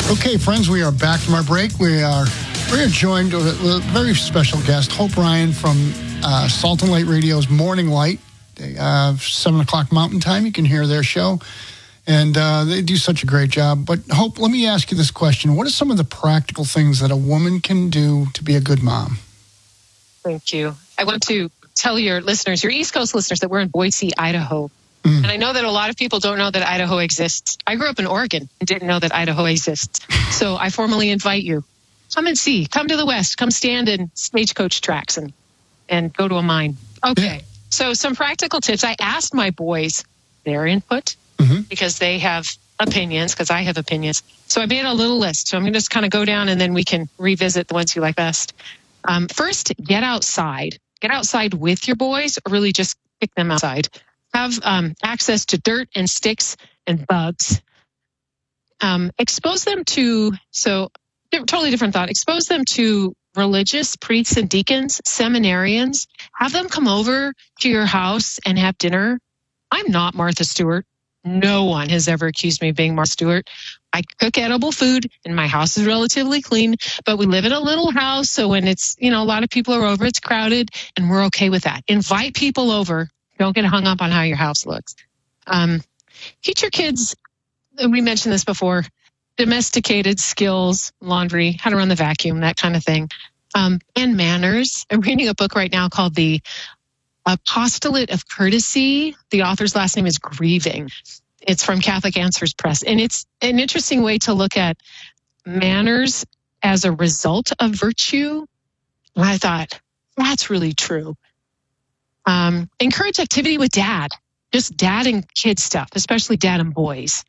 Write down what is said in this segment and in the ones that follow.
Okay, friends, we are back from our break. We're joined with a very special guest, Hope Ryan from Salt and Light Radio's Morning Light. They 7 o'clock Mountain Time. You can hear their show. And they do such a great job. But Hope, let me ask you this question. What are some of the practical things that a woman can do to be a good mom? Thank you. I want to tell your listeners, your East Coast listeners, that we're in Boise, Idaho. And I know that a lot of people don't know that Idaho exists. I grew up in Oregon and didn't know that Idaho exists. So I formally invite you. Come and see. Come to the West. Come stand in stagecoach tracks and go to a mine. Okay. Yeah. So some practical tips. I asked my boys their input because they have opinions, because I have opinions. So I made a little list. So I'm going to just kind of go down and then we can revisit the ones you like best. First, get outside. Get outside with your boys, or really just kick them outside. Have access to dirt and sticks and bugs. Expose them to, totally different thought. Expose them to religious priests and deacons, seminarians. Have them come over to your house and have dinner. I'm not Martha Stewart. No one has ever accused me of being Martha Stewart. I cook edible food and my house is relatively clean, but we live in a little house. So when it's, a lot of people are over, it's crowded and we're okay with that. Invite people over. Don't get hung up on how your house looks. Teach your kids, we mentioned this before, domesticated skills, laundry, how to run the vacuum, that kind of thing, and manners. I'm reading a book right now called The Apostolate of Courtesy. The author's last name is Grieving. It's from Catholic Answers Press. And it's an interesting way to look at manners as a result of virtue. And I thought, that's really true. Encourage activity with dad, just dad and kid stuff, especially dad and boys.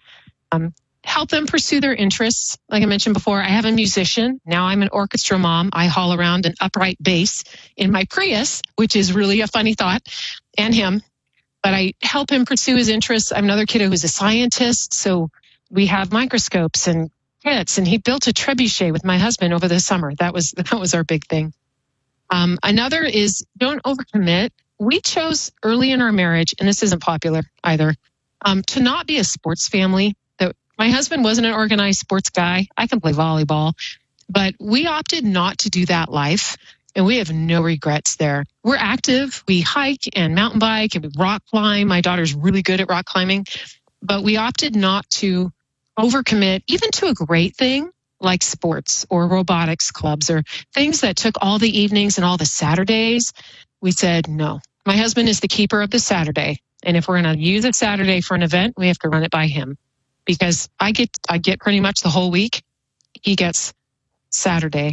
Help them pursue their interests. Like I mentioned before, I have a musician. Now I'm an orchestra mom. I haul around an upright bass in my Prius, which is really a funny thought, and him. But I help him pursue his interests. I have another kiddo who's a scientist. So we have microscopes and kits, and he built a trebuchet with my husband over the summer. That was our big thing. Another is don't overcommit. We chose early in our marriage, and this isn't popular either, to not be a sports family. My husband wasn't an organized sports guy. I can play volleyball, but we opted not to do that life, and we have no regrets there. We're active. We hike and mountain bike, and we rock climb. My daughter's really good at rock climbing, but we opted not to overcommit even to a great thing like sports or robotics clubs or things that took all the evenings and all the Saturdays. We said, no, my husband is the keeper of the Saturday. And if we're going to use a Saturday for an event, we have to run it by him, because I get pretty much the whole week. He gets Saturday.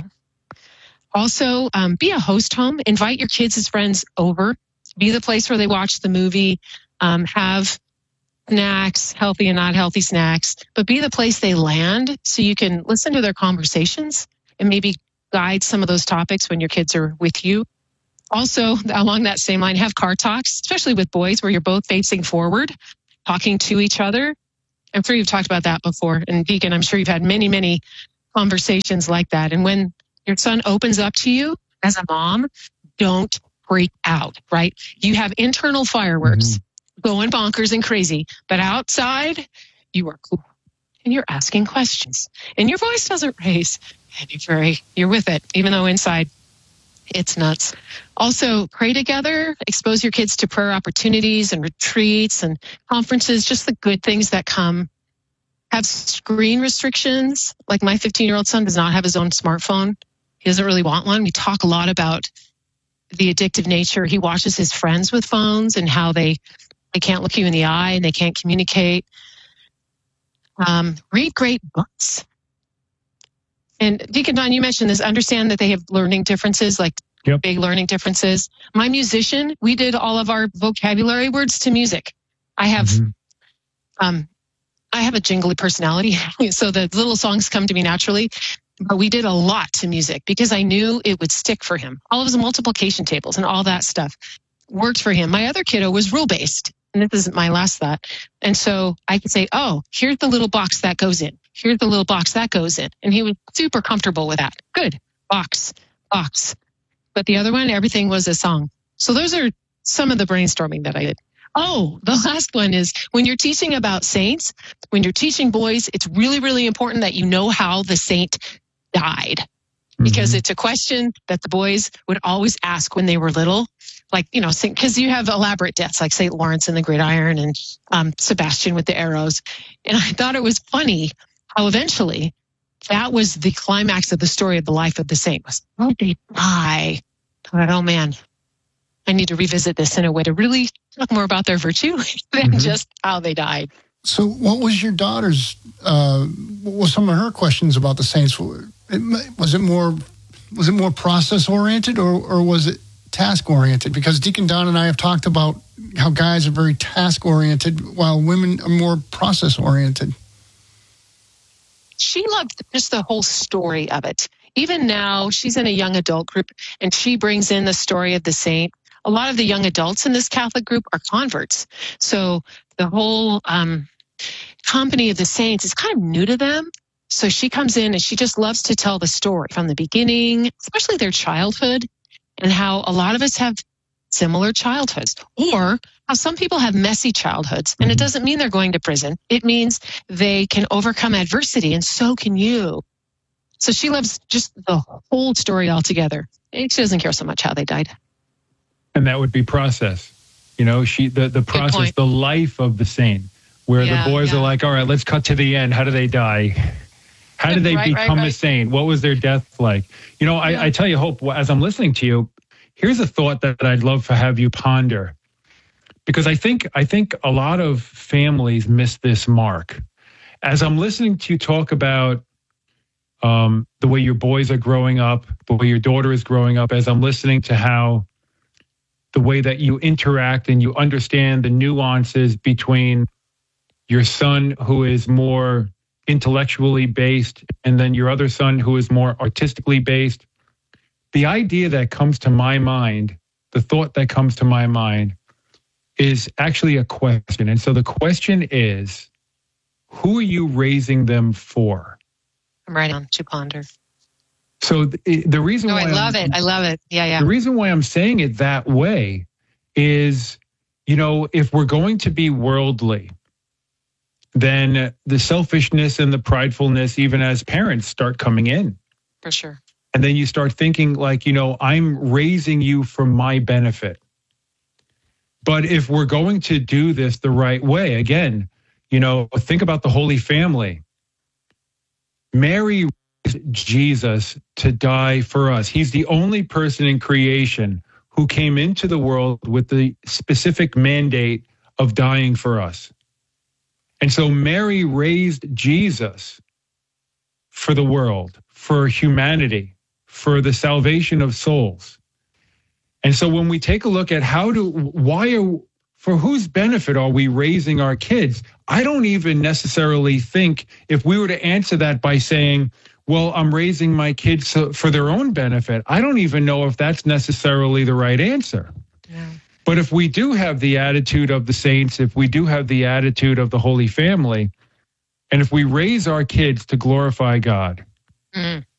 Also, be a host home. Invite your kids as friends over. Be the place where they watch the movie. Have snacks, healthy and not healthy snacks, but be the place they land so you can listen to their conversations and maybe guide some of those topics when your kids are with you. Also, along that same line, have car talks, especially with boys, where you're both facing forward, talking to each other. I'm sure you've talked about that before. And Deacon, I'm sure you've had many, many conversations like that. And when your son opens up to you as a mom, don't freak out, right? You have internal fireworks going bonkers and crazy, but outside you are cool and you're asking questions and your voice doesn't raise and you're with it, even though inside it's nuts. Also, pray together, expose your kids to prayer opportunities and retreats and conferences, just the good things that come. Have screen restrictions. Like my 15-year-old son does not have his own smartphone. He doesn't really want one. We talk a lot about the addictive nature. He watches his friends with phones and how they can't look you in the eye and they can't communicate. Read great books. And Deacon Don, you mentioned this. Understand that they have learning differences, like big learning differences. My musician, we did all of our vocabulary words to music. I have a jingly personality, so the little songs come to me naturally. But we did a lot to music because I knew it would stick for him. All of his multiplication tables and all that stuff worked for him. My other kiddo was rule-based, and this isn't my last thought. And so I could say, oh, here's the little box that goes in. Here's the little box that goes in. And he was super comfortable with that. Good. Box. But the other one, everything was a song. So those are some of the brainstorming that I did. Oh, the last one is when you're teaching about saints, when you're teaching boys, it's really, really important that you know how the saint died. Because it's a question that the boys would always ask when they were little. Like, because you have elaborate deaths like St. Lawrence and the Great Iron and Sebastian with the arrows. And I thought it was funny how eventually that was the climax of the story of the life of the saint was, how did they die? I thought, oh man, I need to revisit this in a way to really talk more about their virtue than just how they died. So what was your daughter's, what were some of her questions about the saints? Was it more process oriented or was it task oriented? Because Deacon Don and I have talked about how guys are very task oriented while women are more process oriented. She loved just the whole story of it. Even now, she's in a young adult group and she brings in the story of the saint. A lot of the young adults in this Catholic group are converts. So the whole company of the saints is kind of new to them. So she comes in and she just loves to tell the story from the beginning, especially their childhood and how a lot of us have similar childhoods or how some people have messy childhoods. And it doesn't mean they're going to prison. It means they can overcome adversity and so can you. So she loves just the whole story altogether. She doesn't care so much how they died. And that would be process. The process, the life of the saint, where the boys are like, all right, let's cut to the end. How do they die? How did they become a saint? What was their death like? I tell you, Hope, as I'm listening to you, here's a thought that I'd love to have you ponder. Because I think a lot of families miss this mark. As I'm listening to you talk about the way your boys are growing up, the way your daughter is growing up, as I'm listening to how the way that you interact and you understand the nuances between your son who is more intellectually based and then your other son who is more artistically based, the idea that comes to my mind, the thought that comes to my mind is actually a question. And so the question is, who are you raising them for? I'm right on to ponder. So the reason why I love it. Yeah. The reason why I'm saying it that way is, if we're going to be worldly, then the selfishness and the pridefulness, even as parents, start coming in. For sure. And then you start thinking like, I'm raising you for my benefit. But if we're going to do this the right way, again, think about the Holy Family. Mary raised Jesus to die for us. He's the only person in creation who came into the world with the specific mandate of dying for us. And so Mary raised Jesus for the world, for humanity, for the salvation of souls. And so when we take a look at for whose benefit are we raising our kids? I don't even necessarily think if we were to answer that by saying, well, I'm raising my kids for their own benefit, I don't even know if that's necessarily the right answer. Yeah. But if we do have the attitude of the saints, if we do have the attitude of the Holy Family, and if we raise our kids to glorify God,